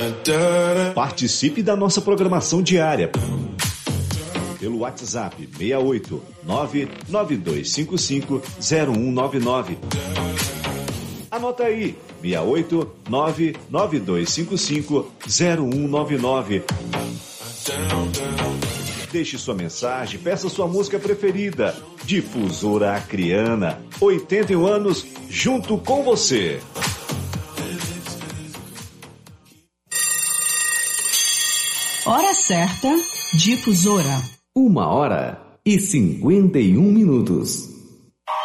Participe da nossa programação diária pelo WhatsApp 68 992550199. Anota aí, 68 992550199. Deixe sua mensagem, peça sua música preferida. Difusora Acreana, 81 anos, junto com você. Hora certa, Difusora. 1h51.